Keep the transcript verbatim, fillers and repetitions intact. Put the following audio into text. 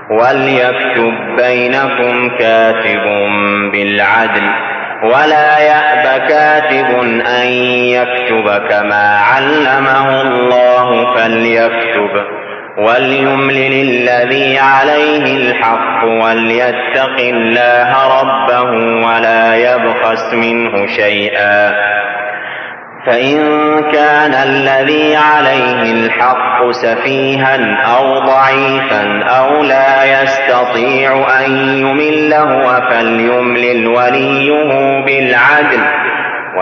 وليكتب بينكم كاتب بالعدل ولا يأب كاتب أن يكتب كما علمه الله فليكتب وليملل الذي عليه الحق وليتق الله ربه ولا يبخس منه شيئا فإن كان الذي عليه الحق سفيها أو ضعيفا أو لا يستطيع أن يمل هو فليملل وليه بالعدل